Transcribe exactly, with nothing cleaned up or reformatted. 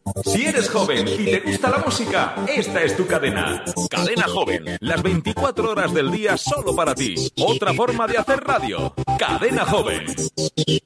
Si eres joven y te gusta la música, esta es tu cadena. Cadena Joven, las veinticuatro horas del día solo para ti. Otra forma de hacer radio. Cadena Joven.